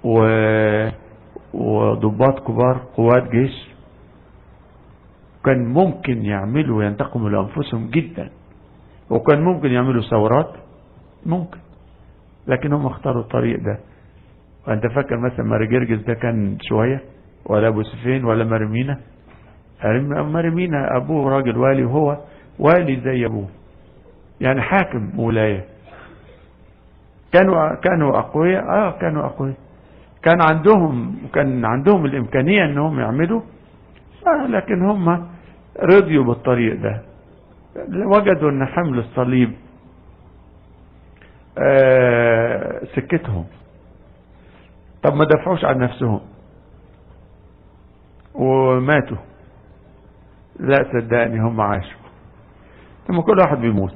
وضباط كبار قوات جيش، كان ممكن يعملوا ينتقموا لأنفسهم جدا، وكان ممكن يعملوا ثورات ممكن، لكن هم اختاروا الطريق ده. وانت فاكر مثلا مارجرجس ده كان شوية، ولا ابو سفين، ولا مرمينا؟ مرمينا ابوه راجل والي، وهو والي زي ابوه، يعني حاكم ولاية. كانوا اقوياء، كانوا اقوياء، كان عندهم الامكانية انهم يعملوا، لكن هم رضيوا بالطريق ده. وجدوا ان حمل الصليب سكتهم. طب ما دفعوش عن نفسهم وماتوا؟ لا صدقني، هم عاشوا. ثم كل واحد بيموت،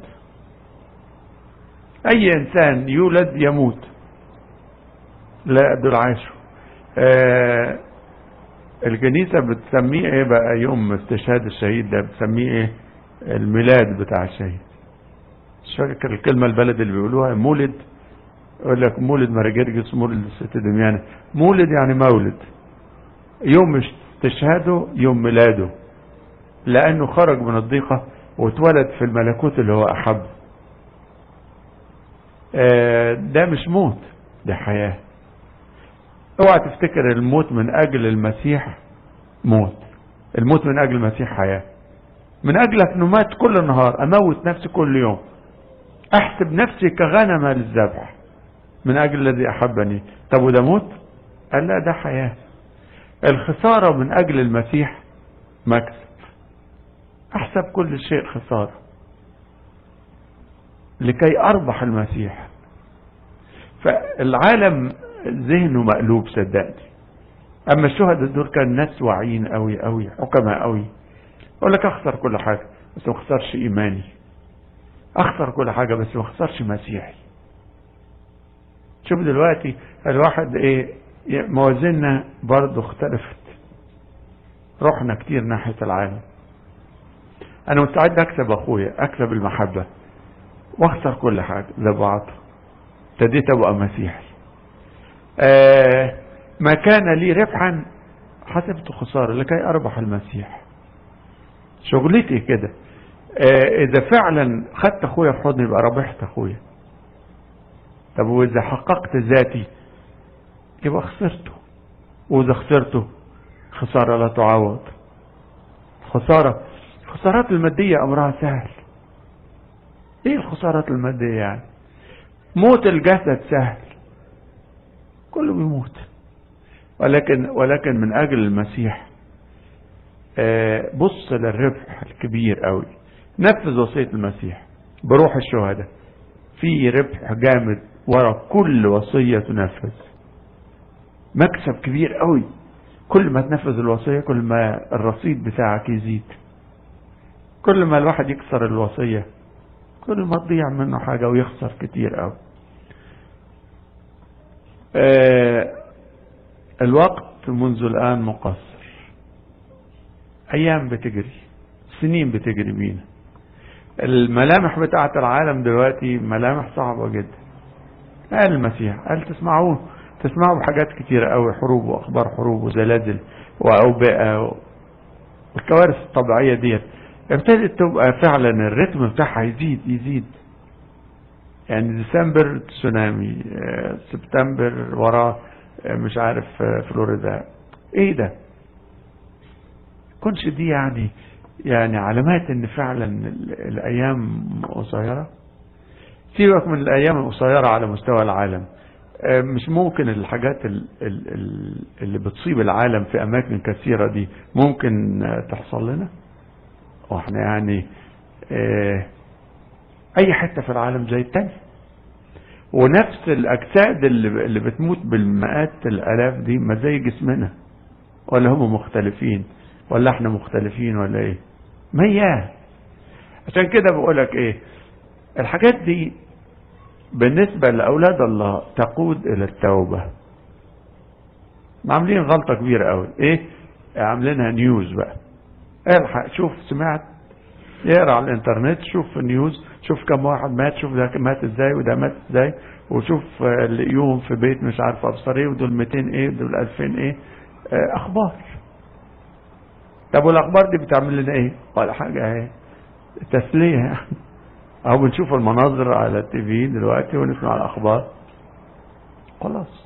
اي انسان يولد يموت. لا دول عاشوا. الكنيسة بتسميه ايه بقى يوم استشهاد الشهيد ده؟ بتسميه ايه؟ الميلاد بتاع الشهيد. مش فاكر الكلمة البلد اللي بيقولوها، مولد. يقول لك مولد مارجرجس، مولد الست دميانة. مولد يعني مولد، يوم استشهاده يوم ميلاده، لانه خرج من الضيقة واتولد في الملكوت اللي هو احب. ده مش موت، ده حياة. اوعى تفتكر الموت من اجل المسيح موت. الموت من اجل المسيح حياة. من اجلك نمات كل النهار، اموت نفسي كل يوم، احسب نفسي كغنمة للذبح من اجل الذي احبني. طب وده موت؟ قال لا، ده حياة. الخسارة من اجل المسيح مكسب. احسب كل شيء خسارة لكي اربح المسيح. فالعالم ذهنه مقلوب صدقني. اما الشهداء دول كان ناس واعيين قوي قوي، حكماء قوي. اقول لك اخسر كل حاجة بس ما اخسرش ايماني، اخسر كل حاجة بس ما اخسرش مسيحي. شوف دلوقتي الواحد ايه، موازيننا برضو اختلفت، رحنا كتير ناحية العالم. انا مستعد اكسب اخويا، اكسب المحبة، واخسر كل حاجة لبعض. ابتديت ابقى مسيحي. ما كان لي ربحا حسبته خسارة لكي اربح المسيح. شغلتي كده. اذا فعلا خدت اخويا في حضني يبقى ربحت اخويا. طب واذا حققت ذاتي يبقى خسرته، واذا خسرته خسارة لا تعوض. الخسارات المادية امرها سهل. ايه الخسارات المادية يعني؟ موت الجسد سهل، كله بيموت. ولكن من اجل المسيح بص للربح الكبير قوي. نفذ وصية المسيح بروح الشهداء. في ربح جامد ورا كل وصية تنفذ، مكسب كبير قوي. كل ما تنفذ الوصية كل ما الرصيد بتاعك يزيد. كل ما الواحد يكسر الوصية كل ما تضيع منه حاجة ويخسر كتير قوي. الوقت منذ الآن مقصر. أيام بتجري، سنين بتجري بينا. الملامح بتاعت العالم دلوقتي ملامح صعبة جدا. قال المسيح، قال تسمعوا بحاجات كتيرة قوي، حروب وأخبار حروب وزلازل وأوبئة والكوارث الطبيعية ديت ابتدت تبقى فعلا الريتم بتاعها يزيد. يعني ديسمبر تسونامي، سبتمبر وراه مش عارف فلوريدا. ايه ده؟ كنش دي يعني علامات ان فعلا الايام قصيرة؟ سيبك من الايام القصيرة على مستوى العالم. مش ممكن الحاجات اللي بتصيب العالم في اماكن كثيرة دي ممكن تحصل لنا؟ واحنا يعني اي حتة في العالم زي التاني. ونفس الاجساد اللي بتموت بالمئات الالاف دي ما زي جسمنا، ولا هم مختلفين، ولا احنا مختلفين، ولا ايه؟ مياه. عشان كده بقولك ايه، الحاجات دي بالنسبة لأولاد الله تقود إلى التوبة. عاملين غلطة كبيرة قوي. ايه؟ عاملينها نيوز بقى. الحق شوف، سمعت يقرأ على الانترنت، شوف النيوز، شوف كم واحد مات، شوف ده مات ازاي وده مات ازاي، وشوف لقيوهم في بيت مش عارف ابصر ايه، ودول 200 ايه ودول 2000 ايه. اخبار. طب والاخبار دي بتعمل لنا ايه؟ ولا حاجة، اهي تسلية يعني. او بنشوف المناظر على التي في دلوقتي ونسمع الاخبار خلاص.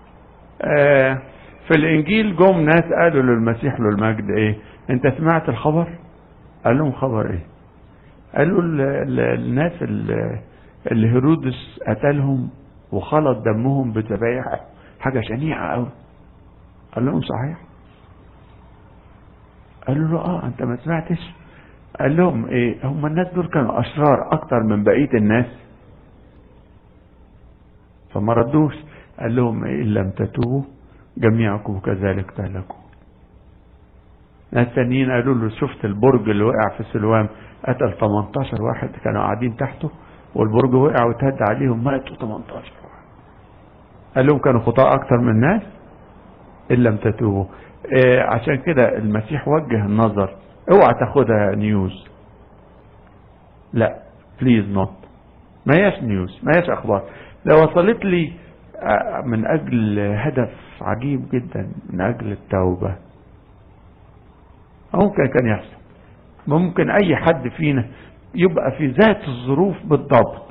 في الانجيل جم ناس قالوا للمسيح له المجد ايه؟ انت سمعت الخبر؟ قال لهم خبر ايه؟ قالوا الناس اللي هيرودس قتلهم وخلط دمهم بذبايح، حاجة شنيعة قوي. قال لهم صحيح؟ قالوا له انت ما سمعتش؟ قال لهم ايه؟ هم الناس دول كانوا اشرار اكتر من بقية الناس؟ فما ردوش. قال لهم ايه؟ ان لم تتوبوا جميعكم كذلك تهلكوا. ناس تانيين قالوا له شفت البرج اللي وقع في سلوان؟ قتل 18 واحد كانوا قاعدين تحته، والبرج وقع وتهد عليهم، ماتوا 18 واحد. قال لهم كانوا خطاء اكتر من الناس ان لم تتوبوا. عشان كده المسيح وجه النظر، اوعى تاخدها نيوز، لا بليز نوت، ما هياش نيوز، ما هياش اخبار. لو وصلت لي من اجل هدف عجيب جدا، من اجل التوبة، ممكن كان يحصل. ممكن اي حد فينا يبقى في ذات الظروف بالضبط،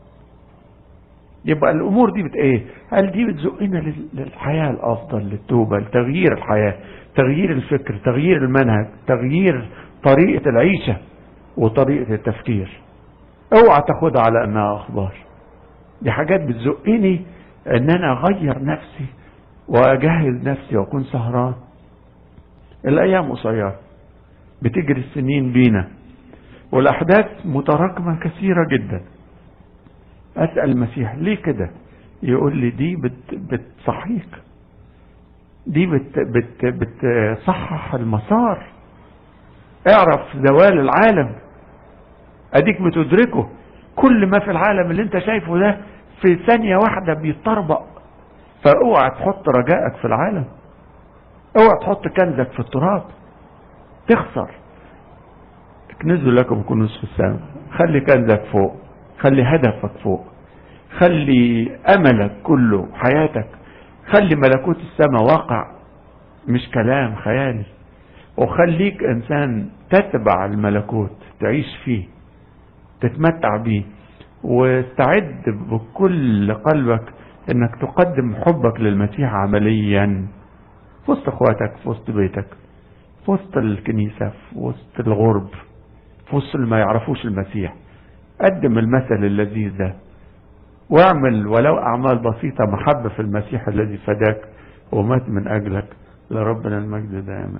يبقى الامور دي ايه؟ هل دي بتزقنا للحياة الافضل، للتوبة، لتغيير الحياة، تغيير الفكر، تغيير المنهج، تغيير طريقة العيشة وطريقة التفكير. اوعى تاخدها على انها اخبار، دي حاجات بتزقني ان انا اغير نفسي واجهز نفسي واكون سهران. الايام قصيرة، بتجري السنين بينا، والاحداث متراكمة كثيرة جدا. اسأل المسيح ليه كده؟ يقول لي دي بتصحيك، دي بتصحح المسار. اعرف زوال العالم، اديك بتدركه. كل ما في العالم اللي انت شايفه ده في ثانية واحدة بيتطربق. فاوعى تحط رجائك في العالم، اوعى تحط كنزك في التراب تخسر. اكنزوا لكم كنوز في السماء. خلي كنزك فوق، خلي هدفك فوق، خلي املك كله حياتك، خلي ملكوت السماء واقع مش كلام خيالي. وخليك انسان تتبع الملكوت، تعيش فيه، تتمتع بيه، واستعد بكل قلبك انك تقدم حبك للمسيح عمليا في وسط اخواتك، في وسط بيتك، في وسط الكنيسة، في وسط الغرب، في وسط اللي ما يعرفوش المسيح. قدم المثل اللذيذ ده، واعمل ولو اعمال بسيطة محبة في المسيح الذي فداك ومات من اجلك. لربنا المجد دائما.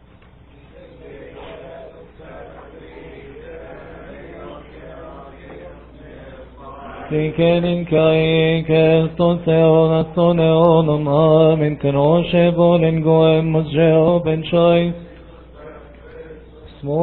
Sikelin kai kestos eonas ton eonom amen, kenoshe volen goem mos jeo ben choice.